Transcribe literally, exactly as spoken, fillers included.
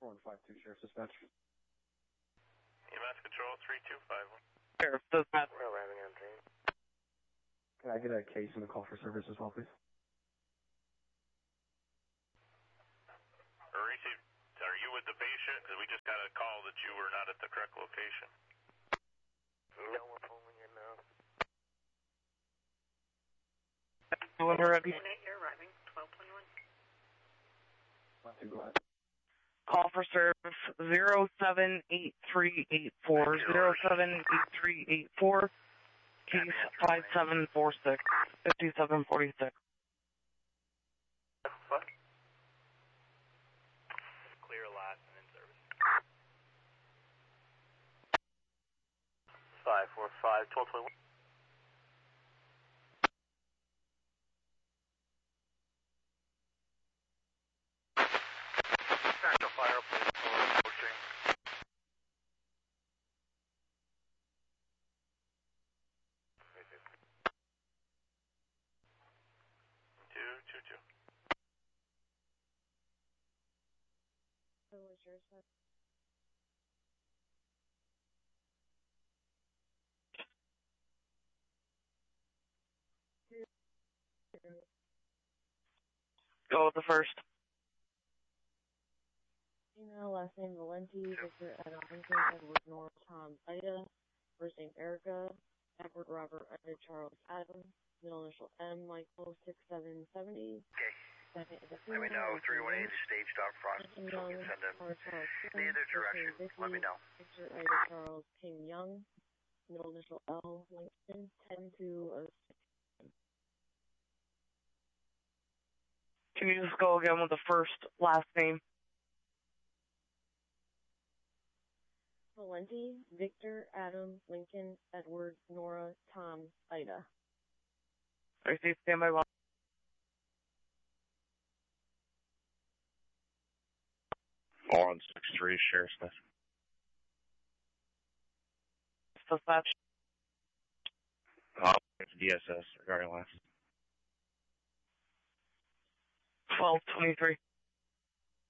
four one five two, Sheriff's Dispatch. E M S Control three two five one. Sheriff's Dispatch. We're arriving on train. Can I get a case and a call for service as well, please? Arisi, are you with the patient? Because we just got a call that you were not at the correct location. No, we're pulling in now. When we're ready. You're arriving, twelve twenty-one. Not too glad. Call for service zero seven eight three eight four, zero seven eight three eight four, case five seven four six, five seven four six. What? Clear last and in service. five four five, twelve twenty-one. National Fire, please, approaching. Two, two, two. So what's yours, sir? Go with the first. Email, last name Valenti, Victor Adam Lincoln, Edward Nora Tom Ida, first name Erica, Edward Robert Ida Charles Adam, middle initial M Michael six seven seventy. Okay. Second is a Let me know. three one eight is staged out front. So we can send them either direction. Let me know. Victor Ida Charles King Young, middle initial L Lincoln, ten to uh, Can you just go again with the first last name? Valenti, Victor, Adam, Lincoln, Edward, Nora, Tom, Ida. I see, stand by one. four one six three, Sheriff Smith. Dispatch. Uh, D S S regarding last. twelve twenty-three.